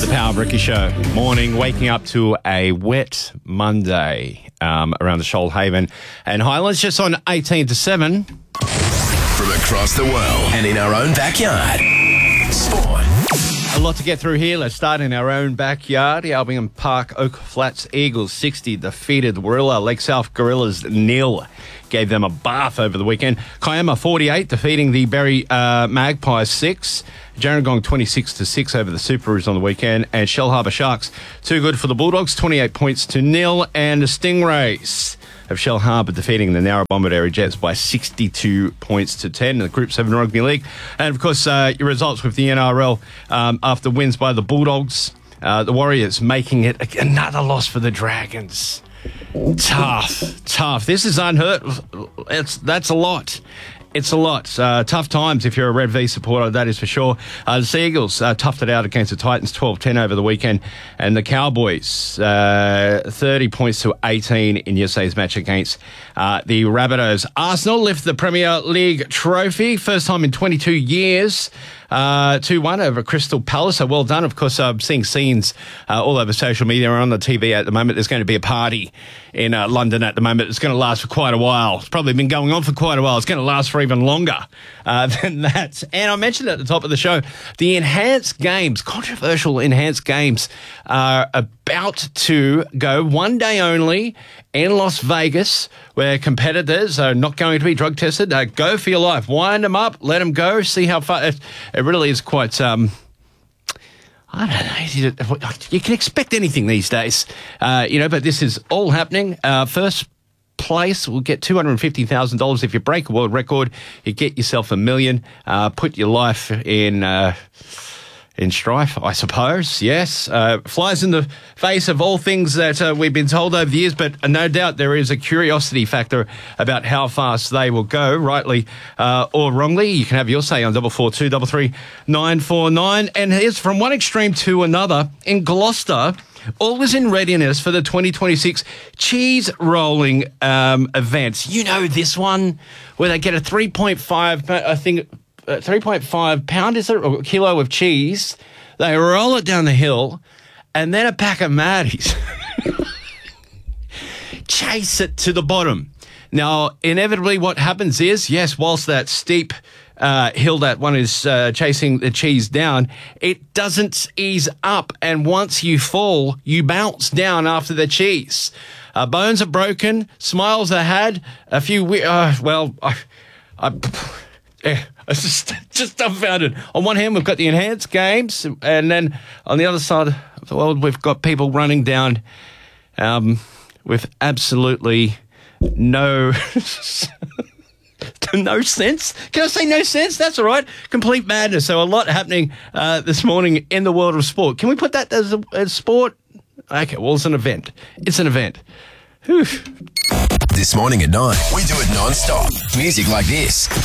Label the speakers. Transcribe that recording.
Speaker 1: The Power of Ricky Show. Morning, waking up to a wet Monday around the Shoalhaven and Highlands, just on 18 to 7.
Speaker 2: From across the world and in our own backyard. Sport.
Speaker 1: A lot to get through here. Let's start in our own backyard. The Albion Park Oak Flats Eagles 60 defeated the Warilla. Lake South Gorillas 0 gave them a bath over the weekend. Kiama 48 defeating the Berry Magpies 6. Gerringong 26-6 over the Superoos on the weekend. And Shellharbour Sharks too good for the Bulldogs, 28 points to 0. And the Stingrays of Shellharbour defeating the Narrabomber Jets by 62 points to 10 in the Group 7 Rugby League. And, of course, your results with the NRL after wins by the Bulldogs. The Warriors making it another loss for the Dragons. Tough. This is unheard. That's a lot. It's a lot. Tough times if you're a Red V supporter, that is for sure. The Seagulls toughed it out against the Titans, 12-10 over the weekend. And the Cowboys, 30 points to 18 in yesterday's match against the Rabbitohs. Arsenal lift the Premier League trophy, first time in 22 years. 2-1 over Crystal Palace, so well done. Of course, I'm seeing scenes all over social media or on the TV at the moment. There's going to be a party in London at the moment. It's going to last for quite a while. It's probably been going on for quite a while. It's going to last for even longer than that. And I mentioned at the top of the show, the enhanced games, controversial enhanced games, are about to go one day only in Las Vegas, where competitors are not going to be drug tested. Go for your life. Wind them up. Let them go. See how far. It really is quite, I don't know. You can expect anything these days, but this is all happening. First place will get $250,000. If you break a world record, you get yourself $1 million. Put your life in strife, I suppose. Yes, flies in the face of all things that we've been told over the years, but no doubt there is a curiosity factor about how fast they will go, rightly or wrongly. You can have your say on 442 33 949. And here's from one extreme to another. In Gloucester, all is in readiness for the 2026 cheese rolling events. You know this one, where they get a 3.5 pound, is it, or kilo of cheese. They roll it down the hill, and then a pack of Maddies chase it to the bottom. Now, inevitably, what happens is, yes, whilst that steep hill that one is chasing the cheese down, it doesn't ease up, and once you fall, you bounce down after the cheese. Bones are broken, smiles are had, a few it's just dumbfounded. On one hand, we've got the enhanced games, and then on the other side of the world, we've got people running down with absolutely no no sense. Can I say no sense? That's all right. Complete madness. So a lot happening this morning in the world of sport. Can we put that as sport? Okay, well, it's an event. It's an event. Whew.
Speaker 2: This morning at 9, we do it non-stop. Music like this.